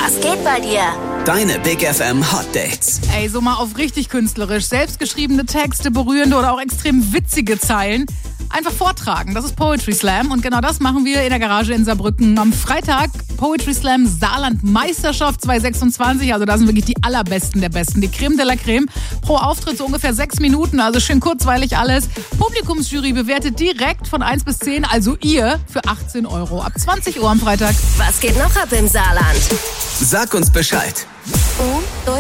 Was geht bei dir? Deine Big FM Hot Dates. Ey, so mal auf richtig künstlerisch. Selbstgeschriebene Texte, berührende oder auch extrem witzige Zeilen. Einfach vortragen. Das ist Poetry Slam. Und genau das machen wir in der Garage in Saarbrücken. Am Freitag Poetry Slam Saarland Meisterschaft 2026. Also da sind wirklich die allerbesten der Besten. Die Creme de la Creme. Pro Auftritt so ungefähr 6 Minuten. Also schön kurzweilig alles. Publikumsjury bewertet direkt von 1 bis 10. Also ihr für 18 €. Ab 20 Uhr am Freitag. Was geht noch ab im Saarland? Sag uns Bescheid.